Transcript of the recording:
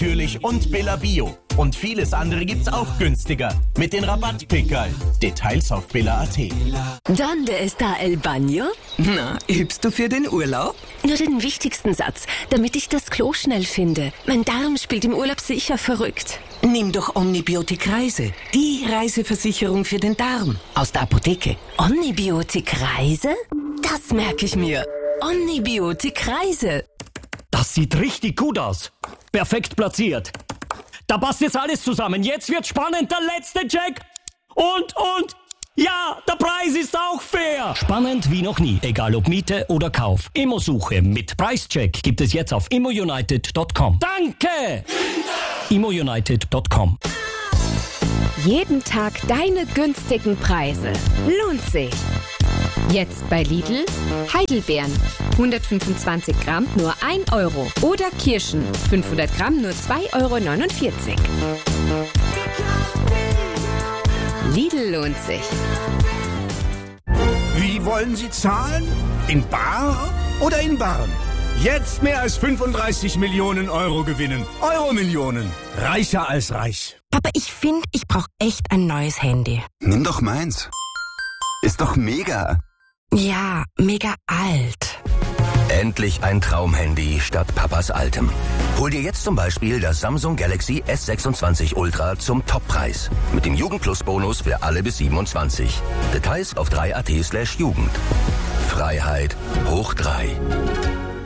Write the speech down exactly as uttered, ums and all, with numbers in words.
Natürlich und Billa Bio. Und vieles andere gibt's auch günstiger. Mit den Rabattpickerl. Details auf billa punkt at. ¿Dónde está el baño? Na, übst du für den Urlaub? Nur den wichtigsten Satz, damit ich das Klo schnell finde. Mein Darm spielt im Urlaub sicher verrückt. Nimm doch Omnibiotik Reise. Die Reiseversicherung für den Darm. Aus der Apotheke. Omnibiotik Reise? Das merke ich mir. Omnibiotik Reise. Das sieht richtig gut aus. Perfekt platziert. Da passt jetzt alles zusammen. Jetzt wird spannend. Der letzte Check. Und, und... Ja, der Preis ist auch fair. Spannend wie noch nie. Egal ob Miete oder Kauf. Immosuche mit Preischeck gibt es jetzt auf immounited punkt com. Danke! immounited punkt com. Jeden Tag deine günstigen Preise. Lohnt sich. Jetzt bei Lidl Heidelbeeren. hundertfünfundzwanzig Gramm nur ein Euro. Oder Kirschen. fünfhundert Gramm nur zwei Euro neunundvierzig. Lidl lohnt sich. Wie wollen Sie zahlen? In bar oder in Barren? Jetzt mehr als fünfunddreißig Millionen Euro gewinnen. Euro-Millionen. Reicher als reich. Papa, ich finde, ich brauche echt ein neues Handy. Nimm doch meins. Ist doch mega. Ja, mega alt. Endlich ein Traumhandy statt Papas altem. Hol dir jetzt zum Beispiel das Samsung Galaxy S sechsundzwanzig Ultra zum Toppreis. Mit dem Jugend-Plus-Bonus für alle bis siebenundzwanzig. Details auf drei punkt at slash Jugend. Freiheit hoch drei.